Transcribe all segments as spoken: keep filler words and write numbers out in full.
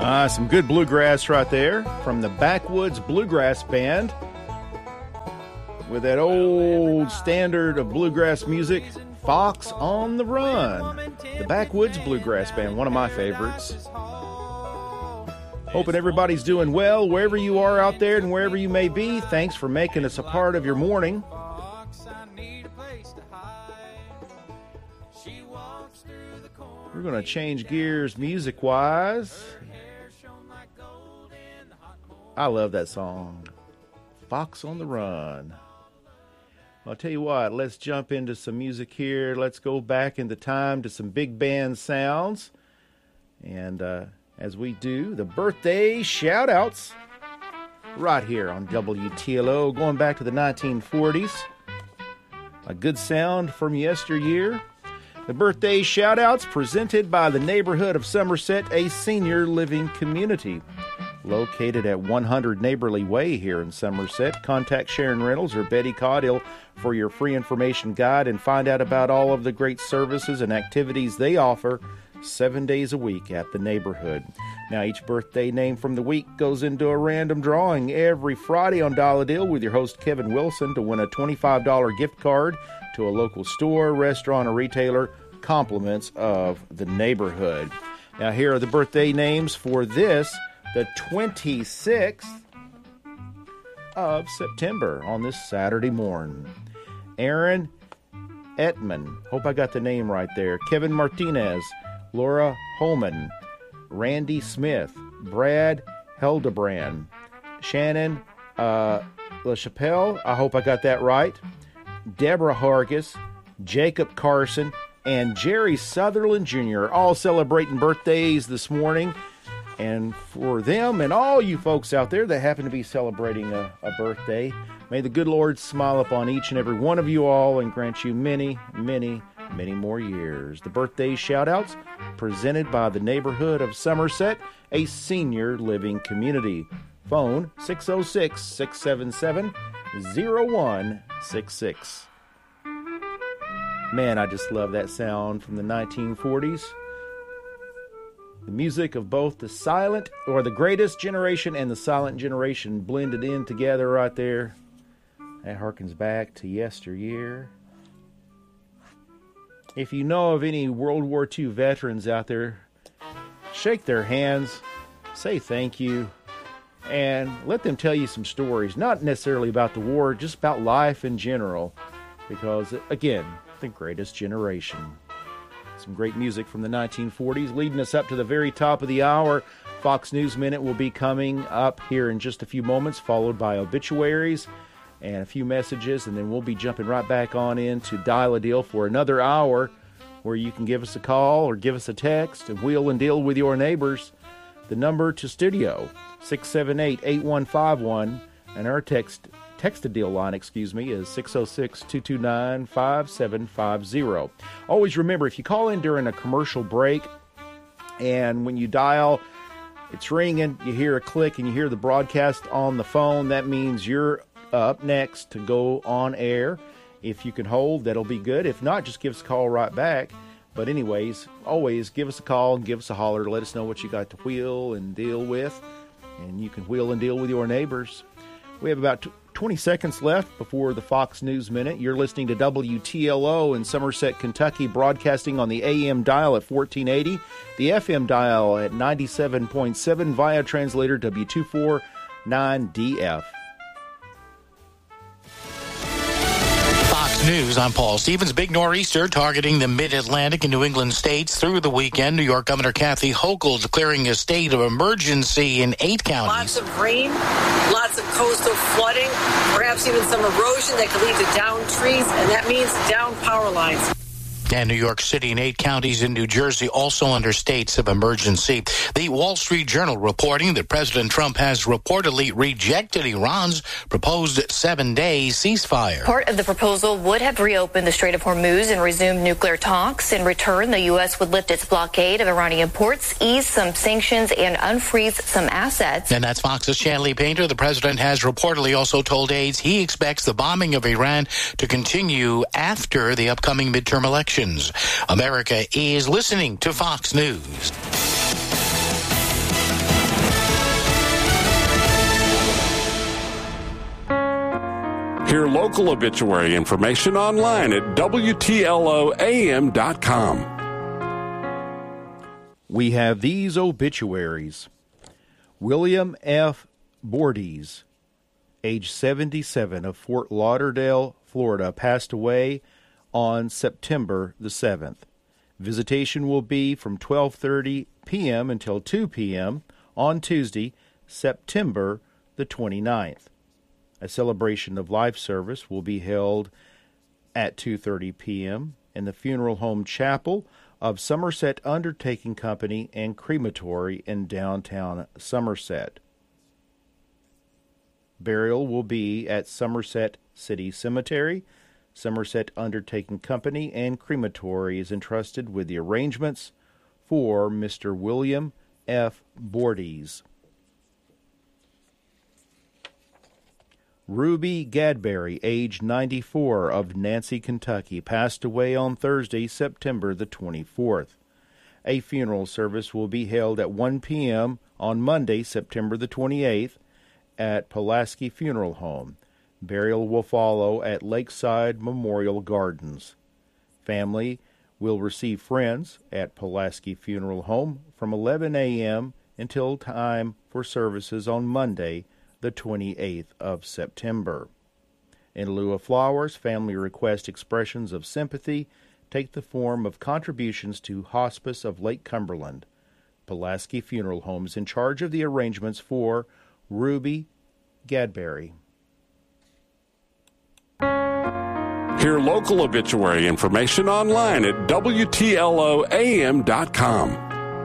Uh, some good bluegrass right there from the Backwoods Bluegrass Band with that old standard of bluegrass music, Fox on the Run. The Backwoods Bluegrass Band, one of my favorites. Hoping everybody's doing well wherever you are out there and wherever you may be. Thanks for making us a part of your morning. We're going to change gears music-wise. I love that song, Fox on the Run. I'll tell you what, let's jump into some music here. Let's go back into time to some big band sounds. And uh, as we do, the birthday shout-outs right here on W T L O, going back to the nineteen forties. A good sound from yesteryear. The birthday shout-outs presented by the neighborhood of Somerset, a senior living community. Located at one hundred Neighborly Way here in Somerset. Contact Sharon Reynolds or Betty Caudill for your free information guide and find out about all of the great services and activities they offer seven days a week at the neighborhood. Now, each birthday name from the week goes into a random drawing every Friday on Dial-A-Deal with your host Kevin Wilson to win a twenty-five dollars gift card to a local store, restaurant, or retailer, compliments of the neighborhood. Now, here are the birthday names for this, the twenty-sixth of September on this Saturday morning. Aaron Etman, hope I got the name right there. Kevin Martinez, Laura Holman, Randy Smith, Brad Heldebrand, Shannon uh, LaChapelle, I hope I got that right. Deborah Hargis, Jacob Carson, and Jerry Sutherland Junior all celebrating birthdays this morning. And for them and all you folks out there that happen to be celebrating a, a birthday, may the good Lord smile upon each and every one of you all and grant you many, many, many more years. The birthday shout-outs presented by the neighborhood of Somerset, a senior living community. Phone six oh six, six seven seven, oh one six six. Man, I just love that sound from the nineteen forties. The music of both the silent, or the greatest generation and the silent generation blended in together right there. That harkens back to yesteryear. If you know of any World War Two veterans out there, shake their hands, say thank you, and let them tell you some stories. Not necessarily about the war, just about life in general. Because, again, the greatest generation. Some great music from the nineteen forties leading us up to the very top of the hour. Fox News Minute will be coming up here in just a few moments, followed by obituaries and a few messages, and then we'll be jumping right back on in to Dial-A-Deal for another hour where you can give us a call or give us a text and wheel and deal with your neighbors. The number to studio, six seven eight, eight one five one, and our text Text-A-Deal line, excuse me, is six oh six, two two nine, five seven five zero. Always remember, if you call in during a commercial break and when you dial, it's ringing, you hear a click and you hear the broadcast on the phone, that means you're up next to go on air. If you can hold, that'll be good. If not, just give us a call right back. But anyways, always give us a call and give us a holler to let us know what you got to wheel and deal with. And you can wheel and deal with your neighbors. We have about twenty seconds left before the Fox News Minute. You're listening to W T L O in Somerset, Kentucky, broadcasting on the A M dial at fourteen eighty, the F M dial at ninety-seven point seven via translator W two forty-nine D F. News, I'm Paul Stevens. Big nor'easter targeting the mid-Atlantic and New England states through the weekend. New York Governor Kathy Hochul declaring a state of emergency in eight counties. Lots of rain, lots of coastal flooding, perhaps even some erosion that could lead to downed trees, and that means downed power lines. And New York City and eight counties in New Jersey also under states of emergency. The Wall Street Journal reporting that President Trump has reportedly rejected Iran's proposed seven-day ceasefire. Part of the proposal would have reopened the Strait of Hormuz and resumed nuclear talks. In return, the U S would lift its blockade of Iranian ports, ease some sanctions, and unfreeze some assets. And that's Fox's Shanley Painter. The president has reportedly also told aides he expects the bombing of Iran to continue after the upcoming midterm elections. America is listening to Fox News. Hear local obituary information online at W T L O A M dot com. We have these obituaries. William F. Bordes, age seventy-seven, of Fort Lauderdale, Florida, passed away on September the seventh. Visitation will be from twelve thirty p.m. until two p.m. on Tuesday, September the twenty-ninth. A celebration of life service will be held at two thirty p.m. in the Funeral Home Chapel of Somerset Undertaking Company and Crematory in downtown Somerset. Burial will be at Somerset City Cemetery. Somerset Undertaking Company and Crematory is entrusted with the arrangements for Mister William F. Bordes. Ruby Gadberry, age ninety-four, of Nancy, Kentucky, passed away on Thursday, September the twenty-fourth. A funeral service will be held at one p.m. on Monday, September the twenty-eighth, at Pulaski Funeral Home. Burial will follow at Lakeside Memorial Gardens. Family will receive friends at Pulaski Funeral Home from eleven a.m. until time for services on Monday, the twenty-eighth of September. In lieu of flowers, family request expressions of sympathy take the form of contributions to Hospice of Lake Cumberland. Pulaski Funeral Home is in charge of the arrangements for Ruby Gadberry. Hear local obituary information online at W T L O A M dot com.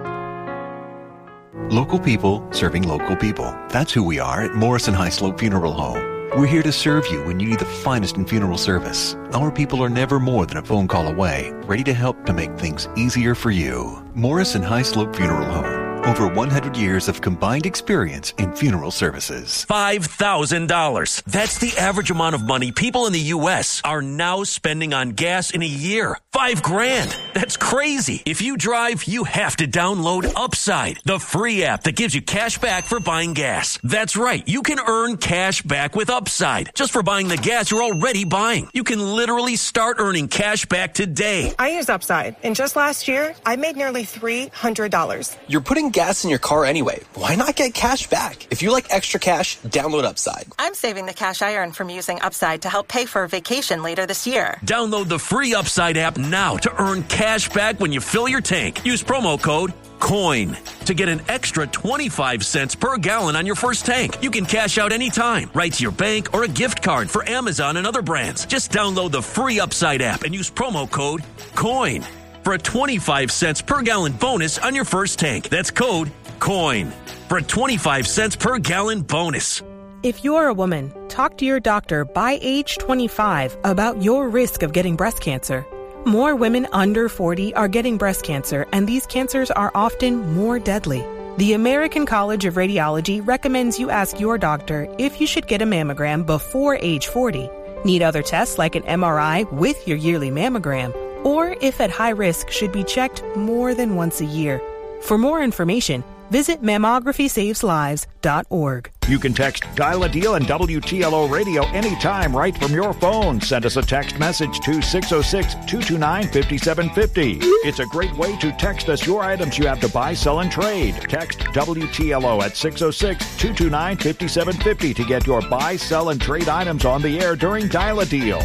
Local people serving local people. That's who we are at Morrison High Slope Funeral Home. We're here to serve you when you need the finest in funeral service. Our people are never more than a phone call away, ready to help to make things easier for you. Morrison High Slope Funeral Home. Over one hundred years of combined experience in funeral services. five thousand dollars. That's the average amount of money people in the U S are now spending on gas in a year. Five grand. That's crazy. If you drive, you have to download Upside, the free app that gives you cash back for buying gas. That's right. You can earn cash back with Upside just for buying the gas you're already buying. You can literally start earning cash back today. I use Upside, and just last year, I made nearly three hundred dollars. You're putting gas in your car anyway. Why not get cash back? If you like extra cash, download Upside. I'm saving the cash I earn from using Upside to help pay for a vacation later this year. Download the free Upside app now to earn cash back when you fill your tank. Use promo code COIN to get an extra twenty-five cents per gallon on your first tank. You can cash out anytime, right to your bank or a gift card for Amazon and other brands. Just download the free Upside app and use promo code COIN for a twenty-five cents per gallon bonus on your first tank. That's code COIN for a twenty-five cents per gallon bonus. If you're a woman, talk to your doctor by age twenty-five about your risk of getting breast cancer. More women under forty are getting breast cancer, and these cancers are often more deadly. The American College of Radiology recommends you ask your doctor if you should get a mammogram before age forty, need other tests like an M R I with your yearly mammogram, or if at high risk should be checked more than once a year. For more information, visit mammography saves lives dot org. You can text Dial a Deal and W T L O Radio anytime right from your phone. Send us a text message to six oh six, two two nine, five seven five oh. It's a great way to text us your items you have to buy, sell, and trade. Text W T L O at six oh six, two two nine, five seven five oh to get your buy, sell, and trade items on the air during Dial a Deal.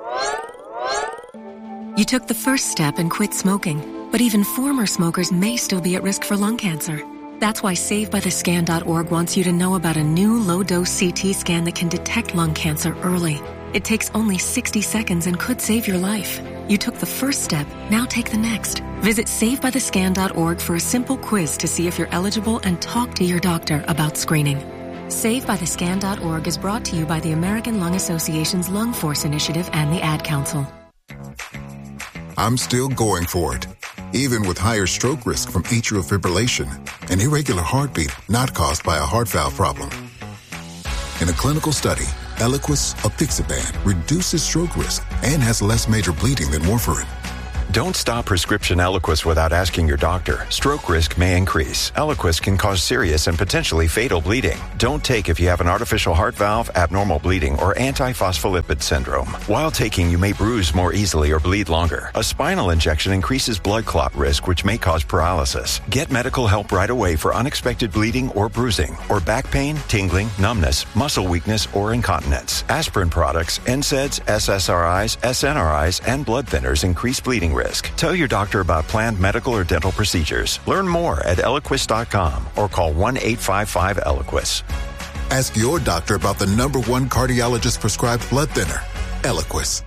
You took the first step and quit smoking, but even former smokers may still be at risk for lung cancer. That's why Save By The Scan dot org wants you to know about a new low-dose C T scan that can detect lung cancer early. It takes only sixty seconds and could save your life. You took the first step, now take the next. Visit Save By The Scan dot org for a simple quiz to see if you're eligible and talk to your doctor about screening. Save By The Scan dot org is brought to you by the American Lung Association's Lung Force Initiative and the Ad Council. I'm still going for it, even with higher stroke risk from atrial fibrillation, an irregular heartbeat not caused by a heart valve problem. In a clinical study, Eliquis apixaban reduces stroke risk and has less major bleeding than warfarin. Don't stop prescription Eliquis without asking your doctor. Stroke risk may increase. Eliquis can cause serious and potentially fatal bleeding. Don't take if you have an artificial heart valve, abnormal bleeding, or antiphospholipid syndrome. While taking, you may bruise more easily or bleed longer. A spinal injection increases blood clot risk, which may cause paralysis. Get medical help right away for unexpected bleeding or bruising, or back pain, tingling, numbness, muscle weakness, or incontinence. Aspirin products, N SAIDs, S S R Is, S N R Is, and blood thinners increase bleeding risk. Tell your doctor about planned medical or dental procedures. Learn more at Eliquis dot com or call one eight five five Eliquis. Ask your doctor about the number one cardiologist prescribed blood thinner, Eliquis.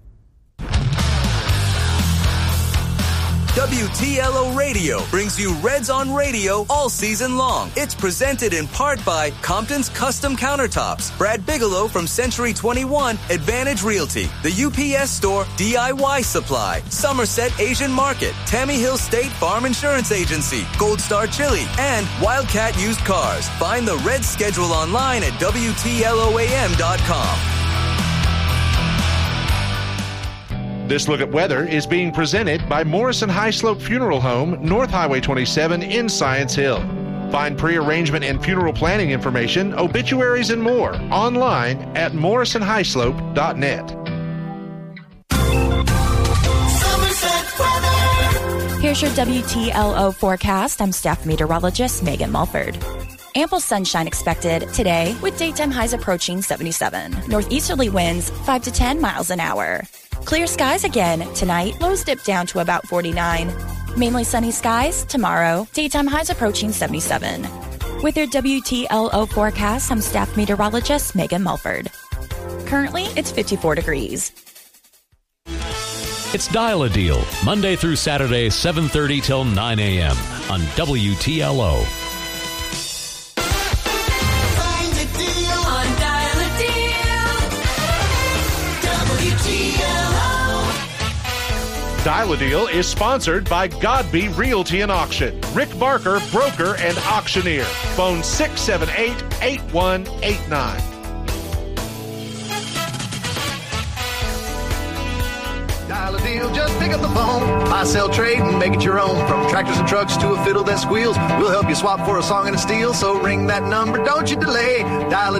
W T L O Radio brings you Reds on Radio all season long. It's presented in part by Compton's Custom Countertops, Brad Bigelow from Century twenty-one, Advantage Realty, the U P S Store, D I Y Supply, Somerset Asian Market, Tammy Hill State Farm Insurance Agency, Gold Star Chili, and Wildcat Used Cars. Find the Reds schedule online at W T L O A M dot com. This look at weather is being presented by Morrison High Slope Funeral Home, North Highway twenty-seven in Science Hill. Find pre-arrangement and funeral planning information, obituaries, and more online at morrison high slope dot net. Here's your W T L O forecast. I'm staff meteorologist Megan Mulford. Ample sunshine expected today with daytime highs approaching seventy-seven. Northeasterly winds five to ten miles an hour. Clear skies again tonight. Lows dip down to about forty-nine. Mainly sunny skies tomorrow. Daytime highs approaching seventy-seven. With your W T L O forecast, I'm staff meteorologist Megan Mulford. Currently, it's fifty-four degrees. It's Dial a Deal, Monday through Saturday, seven thirty till nine a.m. on W T L O. Find a deal on Dial a Deal. W T L O. Dial a Deal is sponsored by Godby Realty and Auction. Rick Barker, broker and auctioneer. Phone six seven eight, eight one eight nine. Dial a Deal, just pick up the phone. Buy, sell, trade, and make it your own. From tractors and trucks to a fiddle that squeals, we'll help you swap for a song and a steal. So ring that number, don't you delay. Dial a